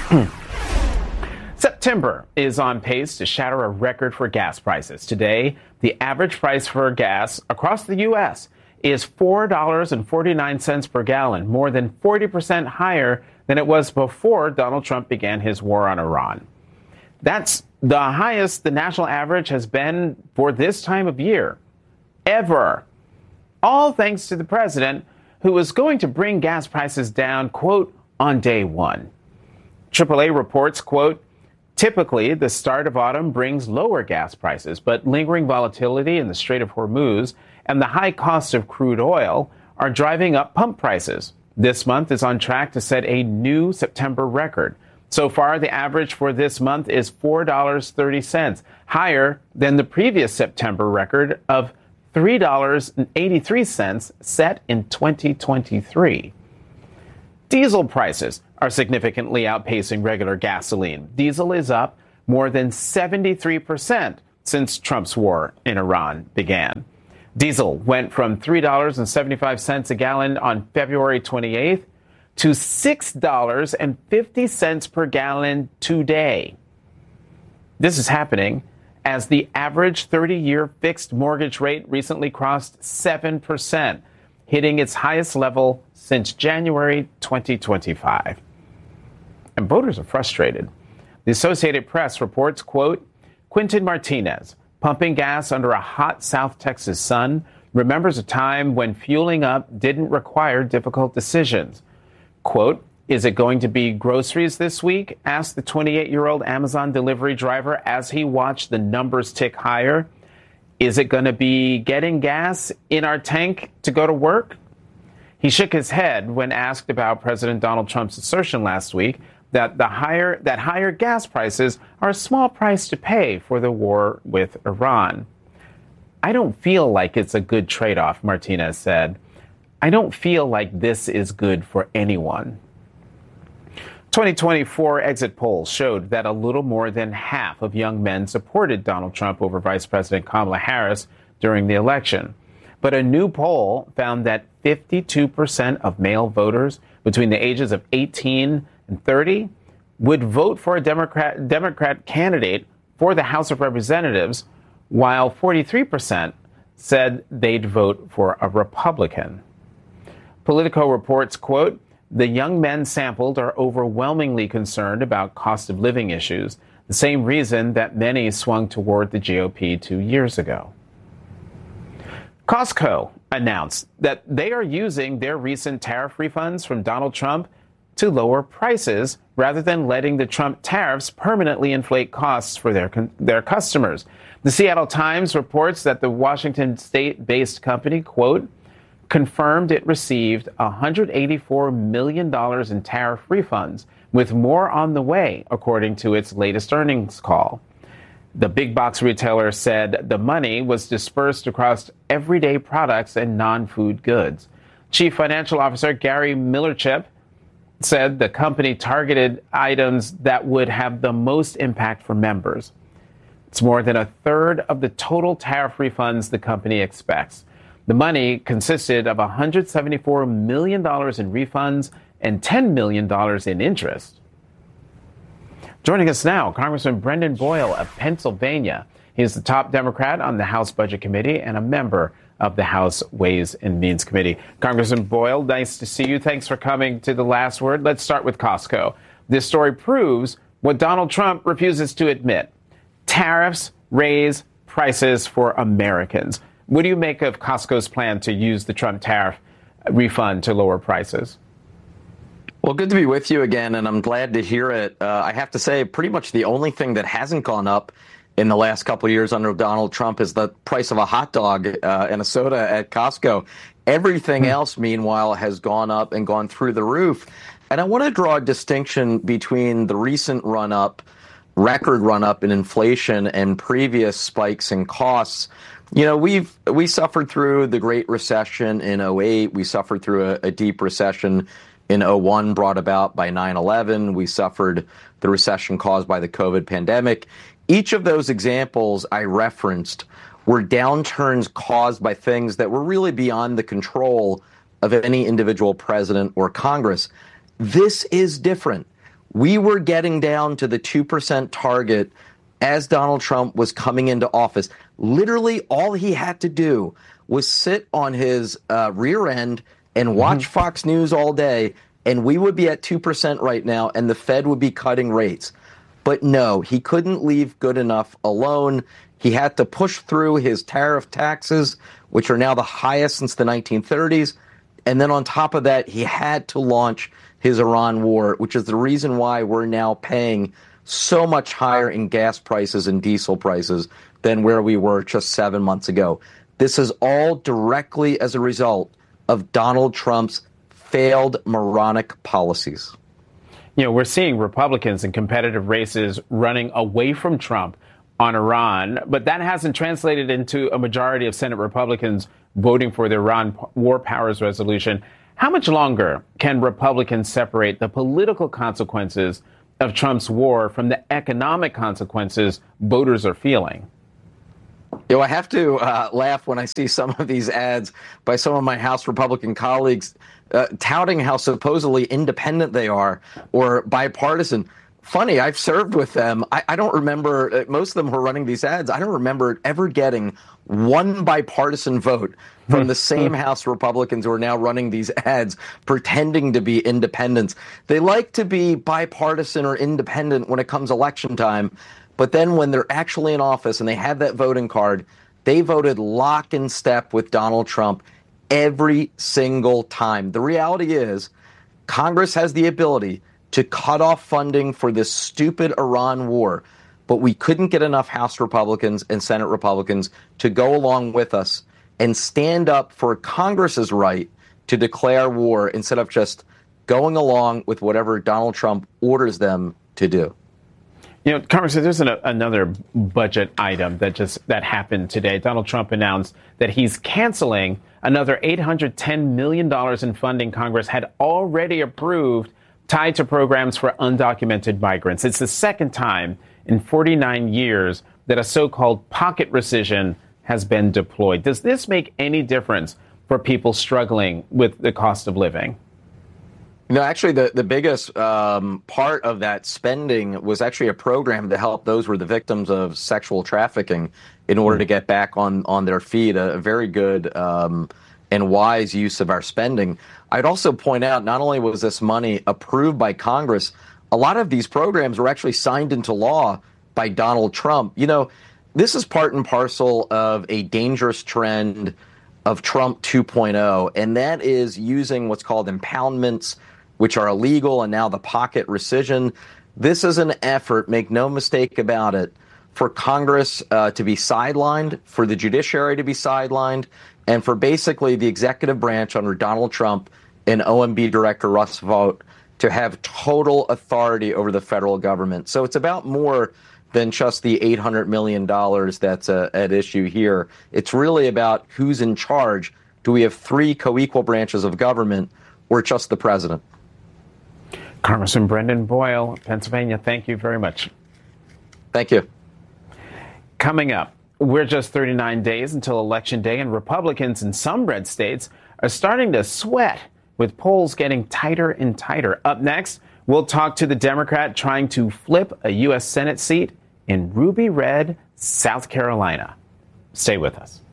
September is on pace to shatter a record for gas prices. Today, the average price for gas across the U.S. is $4.49 per gallon, more than 40% higher than it was before Donald Trump began his war on Iran. That's the highest the national average has been for this time of year, ever. All thanks to the president, who was going to bring gas prices down, quote, on day one. AAA reports, quote, typically, the start of autumn brings lower gas prices, but lingering volatility in the Strait of Hormuz and the high cost of crude oil are driving up pump prices. This month is on track to set a new September record. So far, the average for this month is $4.30, higher than the previous September record of $3.83 set in 2023. Diesel prices are significantly outpacing regular gasoline. Diesel is up more than 73% since Trump's war in Iran began. Diesel went from $3.75 a gallon on February 28th to $6.50 per gallon today. This is happening as the average 30-year fixed mortgage rate recently crossed 7%, hitting its highest level since January 2025. And voters are frustrated. The Associated Press reports, quote, Quentin Martinez, pumping gas under a hot South Texas sun, remembers a time when fueling up didn't require difficult decisions. Quote, is it going to be groceries this week? Asked the 28-year-old Amazon delivery driver as he watched the numbers tick higher. Is it going to be getting gas in our tank to go to work? He shook his head when asked about President Donald Trump's assertion last week that higher gas prices are a small price to pay for the war with Iran. I don't feel like it's a good trade-off, Martinez said. I don't feel like this is good for anyone. 2024 exit polls showed that a little more than half of young men supported Donald Trump over Vice President Kamala Harris during the election. But a new poll found that 52% of male voters between the ages of 18 and 30 would vote for a Democrat candidate for the House of Representatives, while 43% said they'd vote for a Republican. Politico reports, quote, the young men sampled are overwhelmingly concerned about cost of living issues, the same reason that many swung toward the GOP 2 years ago. Costco announced that they are using their recent tariff refunds from Donald Trump to lower prices rather than letting the Trump tariffs permanently inflate costs for their customers. The Seattle Times reports that the Washington state-based company, quote, confirmed it received $184 million in tariff refunds, with more on the way, according to its latest earnings call. The big box retailer said the money was dispersed across everyday products and non-food goods. Chief Financial Officer Gary Millerchip said the company targeted items that would have the most impact for members. It's more than a third of the total tariff refunds the company expects. The money consisted of $174 million in refunds and $10 million in interest. Joining us now, Congressman Brendan Boyle of Pennsylvania. He is the top Democrat on the House Budget Committee and a member of the House Ways and Means Committee. Congressman Boyle, nice to see you. Thanks for coming to The Last Word. Let's start with Costco. This story proves what Donald Trump refuses to admit. Tariffs raise prices for Americans. What do you make of Costco's plan to use the Trump tariff refund to lower prices? Well, good to be with you again, and I'm glad to hear it. I have to say, pretty much the only thing that hasn't gone up in the last couple of years under Donald Trump is the price of a hot dog and a soda at Costco. Everything else, meanwhile, has gone up and gone through the roof. And I want to draw a distinction between the recent record run-up in inflation and previous spikes in costs. You know, we suffered through the Great Recession in 2008. We suffered through a deep recession in 2001 brought about by 9/11. We suffered the recession caused by the COVID pandemic. Each of those examples I referenced were downturns caused by things that were really beyond the control of any individual president or Congress. This is different. We were getting down to the 2% target as Donald Trump was coming into office. Literally, all he had to do was sit on his rear end and watch Fox News all day, and we would be at 2% right now, and the Fed would be cutting rates. But no, he couldn't leave good enough alone. He had to push through his tariff taxes, which are now the highest since the 1930s. And then on top of that, he had to launch his Iran war, which is the reason why we're now paying so much higher in gas prices and diesel prices than where we were just 7 months ago. This is all directly as a result of Donald Trump's failed moronic policies. You know, we're seeing Republicans in competitive races running away from Trump on Iran, but that hasn't translated into a majority of Senate Republicans voting for the Iran War Powers Resolution. How much longer can Republicans separate the political consequences of Trump's war from the economic consequences voters are feeling? You know, I have to laugh when I see some of these ads by some of my House Republican colleagues touting how supposedly independent they are or bipartisan. Funny, I've served with them. I don't remember, most of them who are running these ads, I don't remember ever getting one bipartisan vote from the same House Republicans who are now running these ads pretending to be independents. They like to be bipartisan or independent when it comes election time, but then when they're actually in office and they have that voting card, they voted lock in step with Donald Trump every single time. The reality is Congress has the ability to cut off funding for this stupid Iran war, but we couldn't get enough House Republicans and Senate Republicans to go along with us and stand up for Congress's right to declare war instead of just going along with whatever Donald Trump orders them to do. You know, Congressman, there's another budget item that happened today. Donald Trump announced that he's canceling another $810 million in funding Congress had already approved tied to programs for undocumented migrants. It's the second time in 49 years that a so-called pocket rescission has been deployed. Does this make any difference for people struggling with the cost of living? No, actually, the biggest part of that spending was actually a program to help those who were the victims of sexual trafficking in order to get back on their feet. A very good and wise use of our spending. I'd also point out, not only was this money approved by Congress, a lot of these programs were actually signed into law by Donald Trump. You know, this is part and parcel of a dangerous trend of Trump 2.0, and that is using what's called impoundments, which are illegal, and now the pocket rescission. This is an effort, make no mistake about it, for Congress to be sidelined, for the judiciary to be sidelined, and for basically the executive branch under Donald Trump and OMB Director Russ Vought to have total authority over the federal government. So it's about more than just the $800 million that's at issue here. It's really about who's in charge. Do we have three co-equal branches of government or just the president? Congressman Brendan Boyle, Pennsylvania, thank you very much. Thank you. Coming up, we're just 39 days until Election Day, and Republicans in some red states are starting to sweat, with polls getting tighter and tighter. Up next, we'll talk to the Democrat trying to flip a U.S. Senate seat in ruby red South Carolina. Stay with us.